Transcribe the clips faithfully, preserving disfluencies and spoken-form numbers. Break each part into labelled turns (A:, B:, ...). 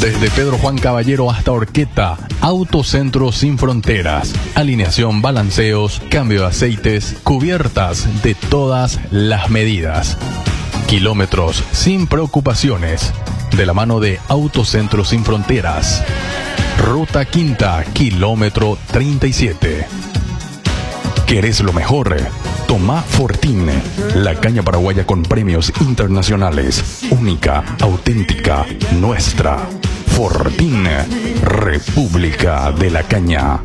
A: Desde Pedro Juan Caballero hasta Orqueta, Autocentro Sin Fronteras. Alineación, balanceos, cambio de aceites, cubiertas de todas las medidas. Kilómetros sin preocupaciones. De la mano de Autocentro Sin Fronteras. Ruta Quinta, kilómetro treinta y siete. ¿Querés lo mejor? Toma Fortín, la caña paraguaya con premios internacionales. Única, auténtica, nuestra. Fortín, República de la Caña.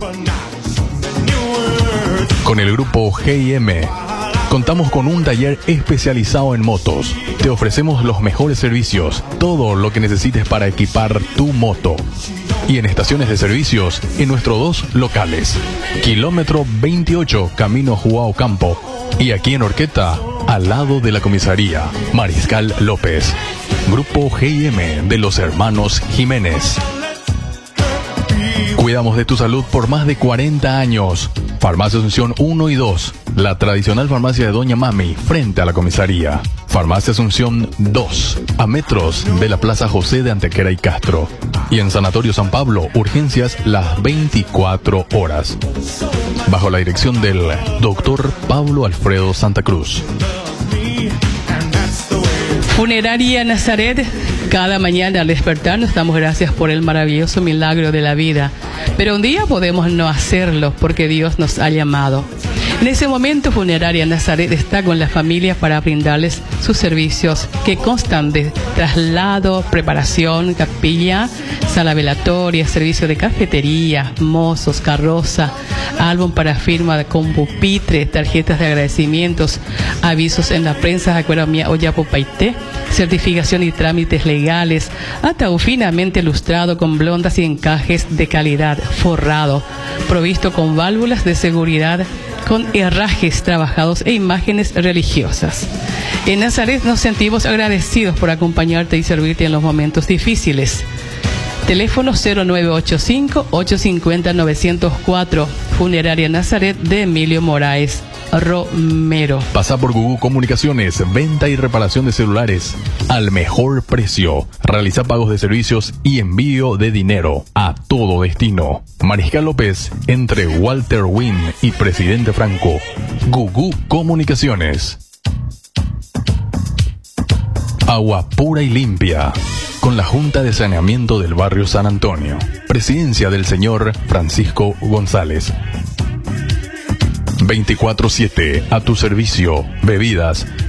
A: Con el grupo G I M contamos con un taller especializado en motos. Te ofrecemos los mejores servicios, todo lo que necesites para equipar tu moto. Y en estaciones de servicios, en nuestros dos locales. Kilómetro veintiocho, Camino Joao Campo. Y aquí en Orqueta, al lado de la comisaría, Mariscal López. Grupo G I M de los hermanos Jiménez. Cuidamos de tu salud por más de cuarenta años. Farmacia Asunción uno y dos, la tradicional farmacia de Doña Mami, frente a la comisaría. Farmacia Asunción dos, a metros de la Plaza José de Antequera y Castro. Y en Sanatorio San Pablo, urgencias las veinticuatro horas. Bajo la dirección del doctor Pablo Alfredo Santa Cruz.
B: Funeraria Nazaret, cada mañana al despertar nos damos gracias por el maravilloso milagro de la vida, pero un día podemos no hacerlo porque Dios nos ha llamado. En ese momento, Funeraria Nazaret está con las familias para brindarles sus servicios que constan de traslado, preparación, capilla, sala velatoria, servicio de cafetería, mozos, carroza, álbum para firma con pupitre, tarjetas de agradecimientos, avisos en la prensa, acuerdo Oyapopaité, certificación y trámites legales, ataúd finamente ilustrado con blondas y encajes de calidad, forrado, provisto con válvulas de seguridad, con herrajes trabajados e imágenes religiosas. En Nazaret nos sentimos agradecidos por acompañarte y servirte en los momentos difíciles. Teléfono cero nueve ocho cinco, ocho cinco cero, nueve cero cuatro. Funeraria Nazaret de Emilio Moraes Romero.
A: Pasa por Gugú Comunicaciones, venta y reparación de celulares al mejor precio. Realiza pagos de servicios y envío de dinero a todo destino. Mariscal López, entre Walter Wynn y Presidente Franco. Gugú Comunicaciones. Agua pura y limpia. Con la Junta de Saneamiento del Barrio San Antonio. Presidencia del señor Francisco González. veinticuatro siete, a tu servicio. Bebidas,